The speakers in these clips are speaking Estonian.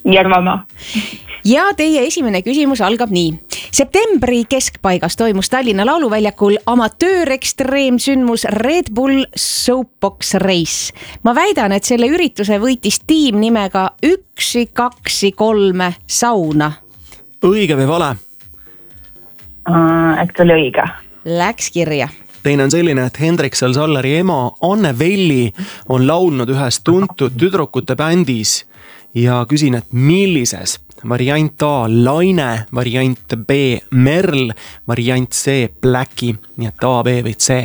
Järvamaa. Ja teie esimene küsimus algab nii. Septembri keskpaigas toimus Tallinna Lauluväljakul amatöörekstreemsündmus Red Bull Soapbox Race. Ma väidan, et selle ürituse võitis tiim nimega 1, 2, 3 sauna. Õige või vale? Äkki oli õige. Läks kirja. Teine on selline, et Hendrik Sall-Sallari ema Anne Velli on laulnud ühes tuntud tüdrukute bändis ja küsin, et millises? Variant A Laine, variant B Merl, variant C Blacki, nii et A, B või C?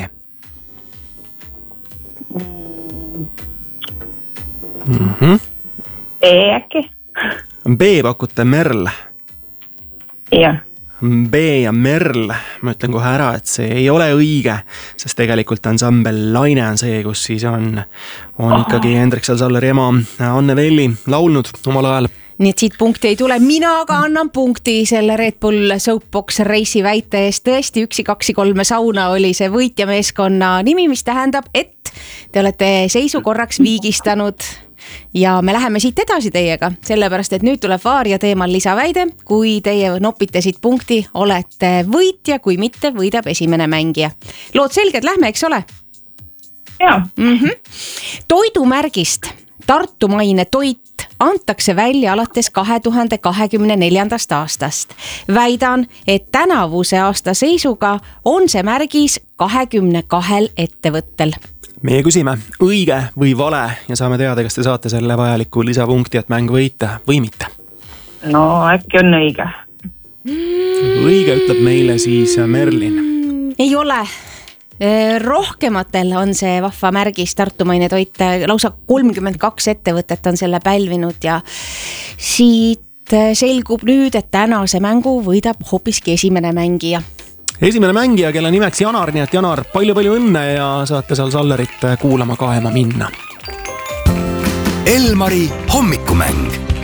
B äkki? B pakute Merl. Jah. B ja Merl, ma ütlen kohe ära, et see ei ole õige, sest tegelikult ansambel Laine on see, kus siis on ikkagi Hendrik Sall-Sallari ema Anne Velli laulnud omal ajal. Nii et siit punkti ei tule, mina aga annan punkti selle Red Bull Soapbox Race'i väite eest. Tõesti 1, 2, 3 sauna oli see võitjameeskonna nimi, mis tähendab, et te olete seisu korraks viigistanud. Ja me läheme siit edasi teiega, sellepärast et nüüd tuleb Vaaria teemal lisaväide. Kui teie nopite siit punkti, olete võitja, kui mitte, võidab esimene mängija. Lood selged, lähme, eks ole? Jaa. Toidumärgist Tartumaine toit antakse välja alates 2024. aastast. Väidan, et tänavuse aasta seisuga on see märgis 22 ettevõttel. Meie küsime õige või vale ja saame teada, kas te saate selle vajaliku lisapunkti, et mäng võita või mitte. No äkki on õige. Õige ütleb meile siis Merlin. Ei ole. Rohkematel on see vahva märgis Tartumaine toit. Lausa 32 ettevõtet on selle pälvinud ja siit selgub nüüd, et tänase mängu võidab hoopiski esimene mängija. Esimene mängija, kelle nimeks Janar, nii et Janar, palju õnne ja saate Sall-Sallarit kuulama kaema minna. Elmari hommikumäng.